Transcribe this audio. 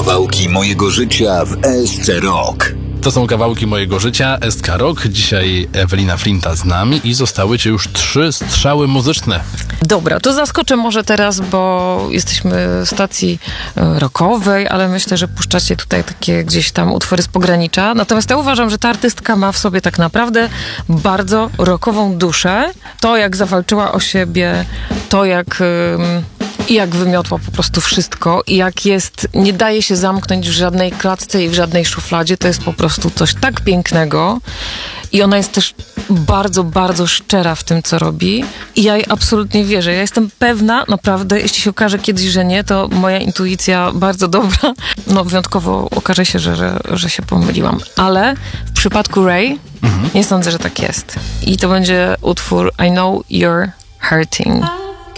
Kawałki mojego życia w SC Rock. To są kawałki mojego życia, SK Rock. Dzisiaj Ewelina Flinta z nami i zostały ci już 3 strzały muzyczne. Dobra, to zaskoczę może teraz, bo jesteśmy w stacji rockowej, ale myślę, że puszczacie tutaj takie gdzieś tam utwory z pogranicza. Natomiast ja uważam, że ta artystka ma w sobie tak naprawdę bardzo rockową duszę. To, jak zawalczyła o siebie, to jak wymiotła po prostu wszystko i jak jest, nie daje się zamknąć w żadnej klatce i w żadnej szufladzie, to jest po prostu coś tak pięknego i ona jest też bardzo, bardzo szczera w tym, co robi i ja jej absolutnie wierzę. Ja jestem pewna, naprawdę, jeśli się okaże kiedyś, że nie, to moja intuicja bardzo dobra, no wyjątkowo okaże się, że się pomyliłam, ale w przypadku Ray nie sądzę, że tak jest i to będzie utwór I Know You're Hurting.